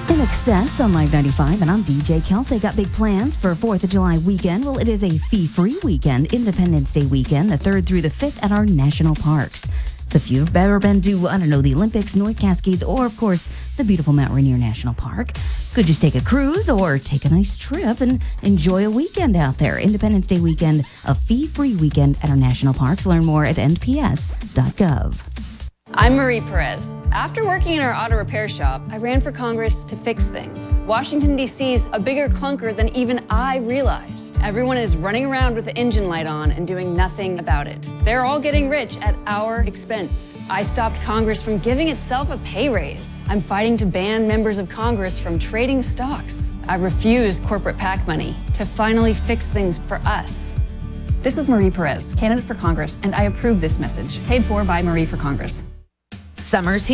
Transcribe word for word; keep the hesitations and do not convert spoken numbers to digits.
In Excess on Live ninety-five, and I'm D J Kelsey. Got big plans for fourth of July weekend. Well, it is a fee-free weekend, Independence Day weekend, the third through the fifth at our national parks. So if you've ever been to, I don't know, the Olympics, North Cascades, or, of course, the beautiful Mount Rainier National Park, could just take a cruise or take a nice trip and enjoy a weekend out there. Independence Day weekend, a fee-free weekend at our national parks. Learn more at N P S dot gov. I'm Marie Perez. After working in our auto repair shop, I ran for Congress to fix things. Washington, D C's a bigger clunker than even I realized. Everyone is running around with the engine light on and doing nothing about it. They're all getting rich at our expense. I stopped Congress from giving itself a pay raise. I'm fighting to ban members of Congress from trading stocks. I refuse corporate PAC money to finally fix things for us. This is Marie Perez, candidate for Congress, and I approve this message. Paid for by Marie for Congress. Summer's here.